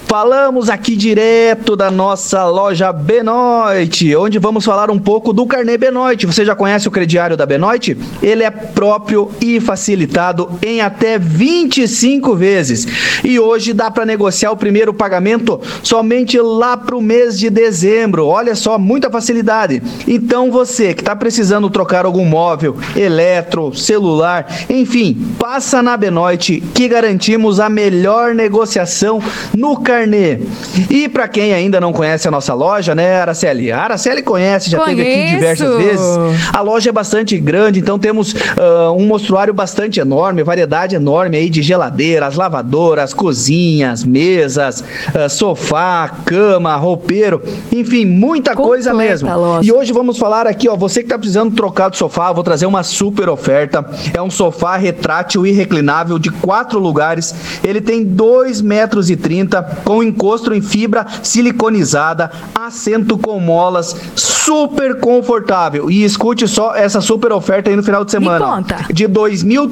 Falamos aqui direto da nossa loja Benoit, onde vamos falar um pouco do carnê Benoit. Você já conhece o crediário da Benoit? Ele é próprio e facilitado em até 25 vezes. E hoje dá para negociar o primeiro pagamento somente lá para o mês de dezembro. Olha só, muita facilidade. Então você que está precisando trocar algum móvel, eletro, celular, enfim, passa na Benoit que garantimos a melhor negociação no carnê. E para quem ainda não conhece a nossa loja, né, Araceli? A Araceli conhece, já esteve aqui diversas vezes. A loja é bastante grande, então temos um mostruário bastante enorme, variedade enorme aí de geladeiras, lavadoras, cozinhas, mesas, sofá, cama, roupeiro, enfim, muita coisa mesmo. Loja. E hoje vamos falar aqui, ó, você que está precisando trocar de sofá, vou trazer uma super oferta. É um sofá retrátil e reclinável de 4 lugares. Ele tem 2,30 metros com encosto em fibra siliconizada, assento com molas, super confortável. E escute só essa super oferta aí no final de semana. De R$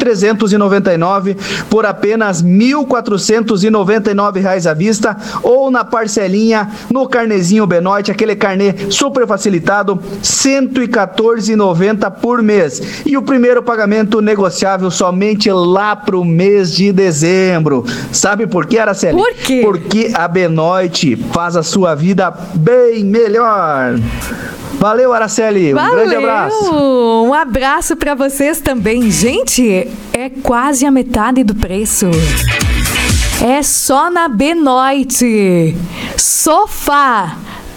2.399 por apenas R$ 1.499 à vista ou na parcelinha no carnezinho Benoit, aquele carnê super facilitado, R$ 114,90 por mês. E o primeiro pagamento negociável somente lá pro mês de dezembro. Sabe por quê, Araceli? Por quê? Porque a Benoit faz a sua vida bem melhor. Valeu, Araceli. Um grande abraço. Um abraço para vocês também. Gente, é quase a metade do preço. É só na Benoit. Sofá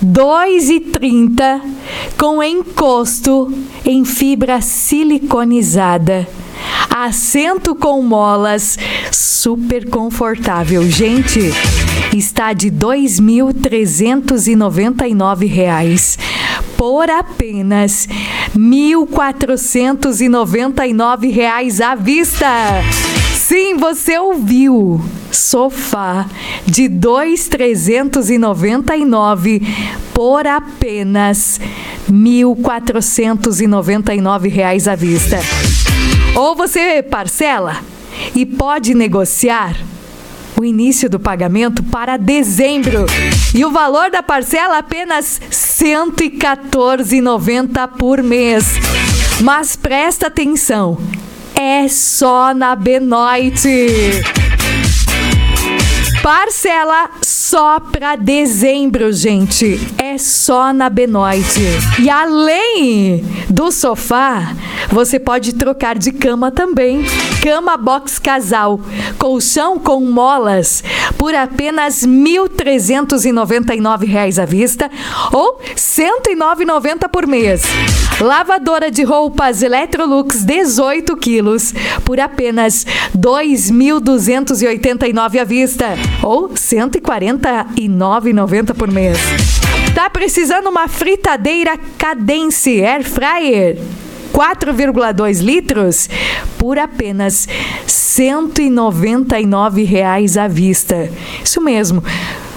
2,30 com encosto em fibra siliconizada. Assento com molas, super confortável. Gente, está de R$ 2.399 por apenas R$ 1.499 à vista. Sim, você ouviu. Sofá de R$ 2.399 por apenas R$ 1.499 à vista. Ou você parcela e pode negociar o início do pagamento para dezembro. E o valor da parcela apenas R$ 114,90 por mês. Mas presta atenção, é só na Benoit. Parcela só para dezembro, gente. É só na Benoit. E além do sofá, você pode trocar de cama também. Cama box casal, colchão com molas, por apenas R$ 1.399 à vista ou R$ 109,90 por mês. Lavadora de roupas Electrolux 18 quilos por apenas R$ 2.289 à vista ou R$ 149,90 por mês. Tá precisando uma fritadeira Cadence Air Fryer 4,2 litros por apenas R$ 199,00 à vista. Isso mesmo, R$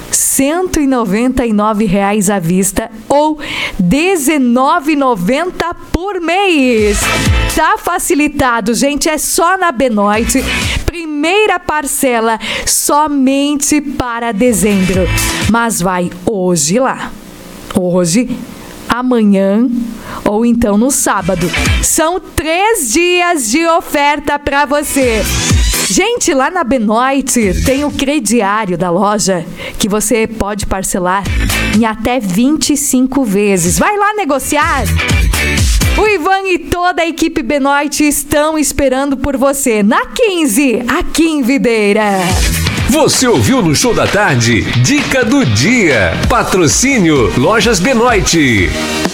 199,00 à vista ou R$ 19,90 por mês. Tá facilitado, gente, é só na Benoit. Primeira parcela somente para dezembro. Mas vai hoje lá. Hoje, amanhã ou então no sábado. São 3 dias de oferta para você. Gente, lá na Benoit tem o crediário da loja que você pode parcelar em até 25 vezes. Vai lá negociar. O Ivan e toda a equipe Benoit estão esperando por você na 15, aqui em Videira. Você ouviu no Show da Tarde? Dica do dia. Patrocínio Lojas Benoit.